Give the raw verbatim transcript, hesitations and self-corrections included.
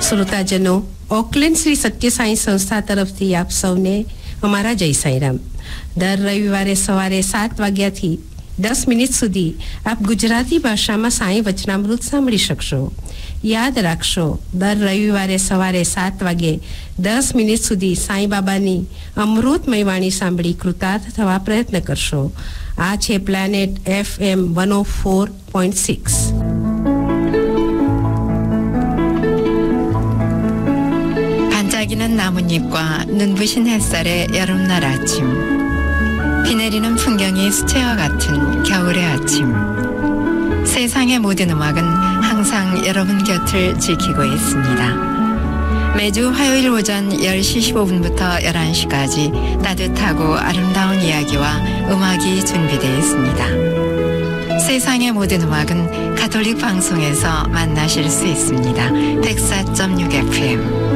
શ્રોતાજનો ઓકલેન્ડ શ્રી સત્ય સાંઈ સંસ્થા તરફથી આપ સૌને અમારા જય સાંઈરામ. દર રવિવારે સવારે સાત વાગ્યાથી દસ મિનિટ સુધી આપ ગુજરાતી ભાષામાં સાંઈ વચનામૃત સાંભળી શકશો. યાદ રાખશો, દર રવિવારે સવારે સાત વાગે દસ મિનિટ સુધી સાંઈ બાબાની અમૃતમય વાણી સાંભળી કૃતાર્થ થવા પ્રયત્ન કરશો. આ છે પ્લાનેટ એફ એમ વન ઓ ફોર પોઈન્ટ સિક્સ. 반짝이는 나뭇잎과 눈부신 햇살의 여름날 아침, 비 내리는 풍경이 수채화 같은 겨울의 아침. 세상의 모든 음악은 항상 여러분 곁을 지키고 있습니다. 매주 화요일 오전 열 시 십오 분부터 열한 시까지 따뜻하고 아름다운 이야기와 음악이 준비되어 있습니다. 세상의 모든 음악은 가톨릭 방송에서 만나실 수 있습니다. 백사 점 육 에프엠